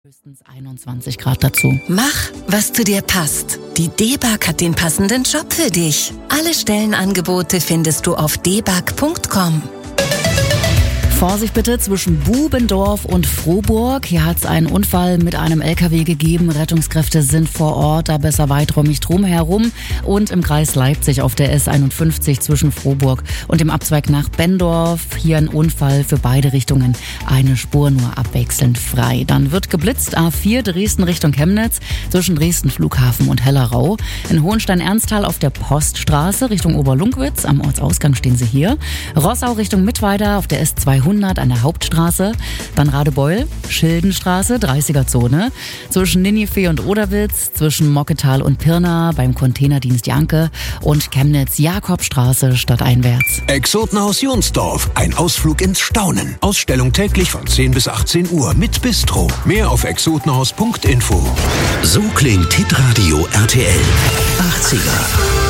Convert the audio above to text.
Höchstens 21 Grad dazu. Mach, was zu dir passt. Die DEBAG hat den passenden Job für dich. Alle Stellenangebote findest du auf debag.com. Vorsicht bitte zwischen Bubendorf und Frohburg. Hier hat es einen Unfall mit einem LKW gegeben. Rettungskräfte sind vor Ort, da besser weiträumig drumherum. Und im Kreis Leipzig auf der S51 zwischen Frohburg und dem Abzweig nach Benndorf. Hier ein Unfall für beide Richtungen. Eine Spur nur abwechselnd frei. Dann wird geblitzt A4 Dresden Richtung Chemnitz zwischen Dresden Flughafen und Hellerau. In Hohenstein-Ernsthal auf der Poststraße Richtung Oberlunkwitz. Am Ortsausgang stehen sie hier. Rossau Richtung Mittweida auf der S200 an der Hauptstraße, dann Radebeul, Schildenstraße, 30er-Zone, zwischen Ninive und Oderwitz, zwischen Mocketal und Pirna, beim Containerdienst Janke und Chemnitz-Jakobstraße stadteinwärts. Exotenhaus Jonsdorf, ein Ausflug ins Staunen. Ausstellung täglich von 10 bis 18 Uhr mit Bistro. Mehr auf exotenhaus.info. So klingt Hitradio RTL 80er.